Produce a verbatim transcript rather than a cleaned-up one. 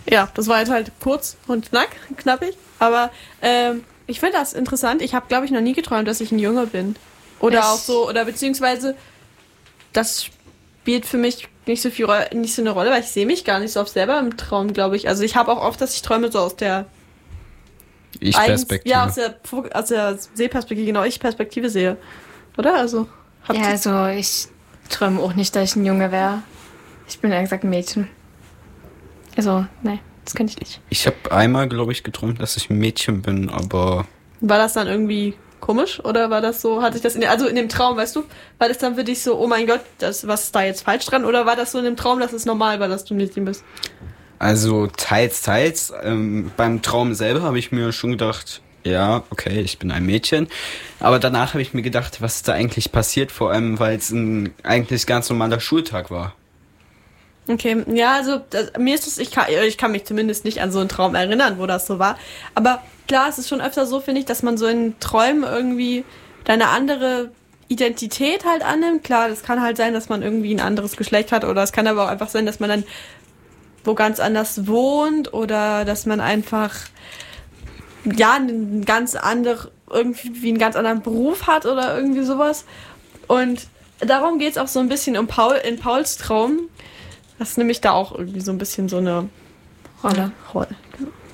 Ja, das war jetzt halt kurz und knack, knappig. Aber ähm, ich finde das interessant. Ich habe, glaube ich, noch nie geträumt, dass ich ein Junge bin. Oder Ich- auch so, oder beziehungsweise das spielt für mich nicht so viel Ro- nicht so eine Rolle, weil ich sehe mich gar nicht so oft selber im Traum, glaube ich. Also ich habe auch oft, dass ich träume so aus der Ich-Perspektive. Ja, aus der, Vog- aus der Sehperspektive, genau, Ich-Perspektive sehe. Oder? Also, habt Ja, ihr- also ich träume auch nicht, dass ich ein Junge wäre. Ich bin ehrlich gesagt ein Mädchen. Also, nee, das kann ich nicht. Ich habe einmal, glaube ich, geträumt, dass ich ein Mädchen bin, aber War das dann irgendwie komisch? Oder war das so, hatte ich das in der, also in dem Traum, weißt du, war das dann für dich so, oh mein Gott, das, was ist da jetzt falsch dran? Oder war das so in dem Traum, dass es normal war, dass du ein Mädchen bist? also teils, teils. Ähm, beim Traum selber habe ich mir schon gedacht, ja, okay, ich bin ein Mädchen. Aber danach habe ich mir gedacht, was ist da eigentlich passiert? Vor allem, weil es ein eigentlich ganz normaler Schultag war. Okay, ja, also das, mir ist es, ich kann, ich kann mich zumindest nicht an so einen Traum erinnern, wo das so war. Aber klar, es ist schon öfter so, finde ich, dass man so in Träumen irgendwie deine andere Identität halt annimmt. Klar, das kann halt sein, dass man irgendwie ein anderes Geschlecht hat, oder es kann aber auch einfach sein, dass man dann wo ganz anders wohnt, oder dass man einfach ja einen ganz andere, irgendwie wie einen ganz anderen Beruf hat oder irgendwie sowas. Und darum geht's auch so ein bisschen um Paul in Pauls Traum. Das ist nämlich da auch irgendwie so ein bisschen so eine Rolle. Rolle. Genau.